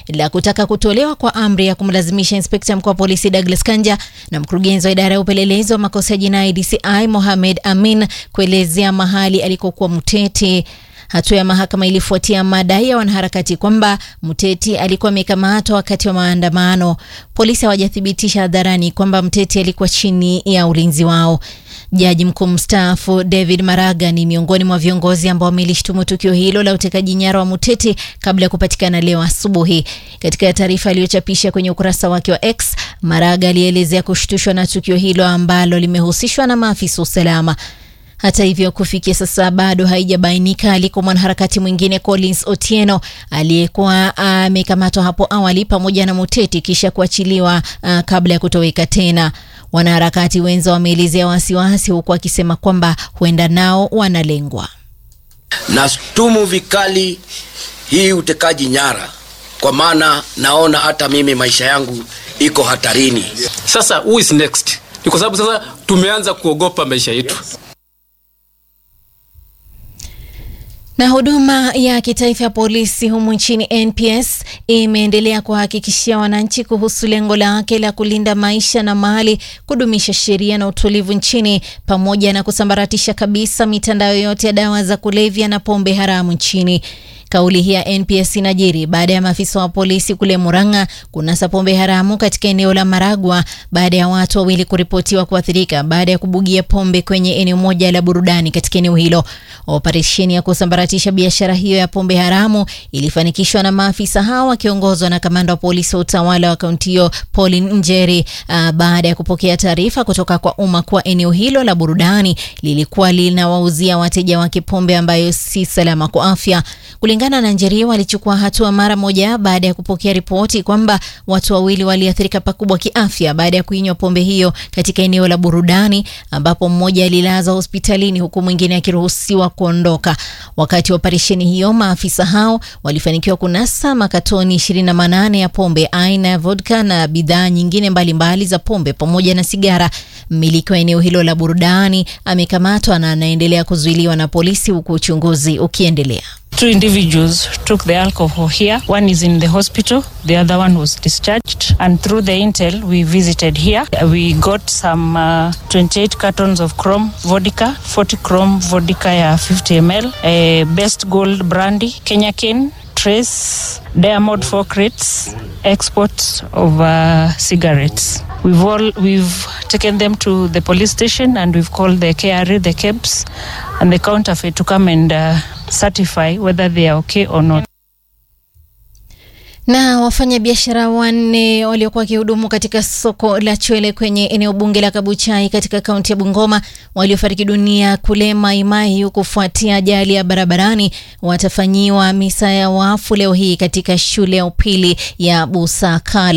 la kutaka kutolewa kwa amri ya kumlazimisha Inspekta Mkuu wa Polisi Douglas Kanja na mkurugenzi wa idara ya upelelezi wa makosa ya jinai DCI Mohamed Amin kuelezea mahali alikokuwa Muteti. Hatua ya mahakama ilifuatia madai ya wanaharakati kwamba Muteti alikuwa amekamatwa wakati wa maandamano. Polisi hawajathibitisha hadharani kwamba Muteti alikuwa chini ya ulinzi wao. Jaji mkuu mstaafu David Maraga ni miongoni mwa viongozi ambao wamelishtumu tukio hilo la utekaji nyara wa Muteti kabla ya kupatikana leo asubuhi. Katika taarifa aliyochapisha kwenye ukurasa wake wa X, Maraga alielezea kushtushwa na tukio hilo ambalo limehusishwa na maafisa usalama. Hata hivyo, kufikia sasa bado haijabainika aliko mwanaharakati mwingine Collins Otieno aliyekuwa amekamatwa hapo awali pamoja na Muteti kisha kuachiliwa kabla ya kutoweka tena. Wanaharakati wenza wameelezea wasiwasi huku akisema kwamba huenda nao wanalengwa. Nastumu vikali hii utekaji nyara, kwa maana naona hata mimi maisha yangu iko hatarini. Sasa who is next? Ni kwa sababu sasa tumeanza kuogopa maisha yetu. Na huduma ya kitaifa ya polisi humu nchini NPS imeendelea kuhakikishia wananchi kuhusu lengo lake la kulinda maisha na mali, kudumisha sheria na utulivu nchini, pamoja na kusambaratisha kabisa mitandao yote ya dawa za kulevya na pombe haramu nchini. Kauli hii ya NPS inajiri baada ya maafisa wa polisi kule Murang'a kunasa pombe haramu katika eneo la Maragwa baada ya watu wawili kuripotiwa kuathirika baada ya kubugia pombe kwenye eneo moja la burudani katika eneo hilo. Operesheni ya kusambaratisha biashara hiyo ya pombe haramu ilifanikishwa na maafisa hao wakiongozwa na kamanda wa polisi wa utawala wa kaunti hiyo Pauline Njeri baada ya kupokea taarifa kutoka kwa umma kwa eneo hilo la burudani lilikuwa linawauzia wateja wake pombe ambayo si salama kwa afya. Kulingana na Njeri, walichukua hatua mara moja baada ya kupokea ripoti kwamba watu wawili waliathirika pakubwa kiafya baada ya kuinywa pombe hiyo katika eneo la burudani, ambapo mmoja alilazwa hospitalini huku mwingine akiruhusiwa kuondoka. Wakati wa operesheni hiyo, maafisa hao walifanikiwa kunasa makatoni 28 ya pombe aina ya vodka na bidhaa nyingine mbalimbali za pombe pamoja na sigara. Mmiliki wa eneo hilo la burudani amekamatwa na anaendelea kuzuiliwa na polisi huku uchunguzi ukiendelea. 2 individuals took the alcohol here. One is in the hospital, the other one was discharged. And through the intel we visited here, we got some 28 cartons of Chrome vodka, 40 Chrome vodka ya 50 ml, Best Gold brandy, Kenya Cane, Trace, Diamond 4 crates, exports of cigarettes. We've taken them to the police station and we've called the KRA, the KEBS and the counterfeit to come and certify whether they are okay or not. Na wafanya biashara 4 waliokuwa kihudumu katika soko la Chwele kwenye eneo bunge la Kabuchai katika kaunti ya Bungoma waliofariki dunia kule Mai Mahiu kufuatia ajali ya barabarani watafanyiwa misa ya wafu leo hii katika shule ya upili ya Busakala.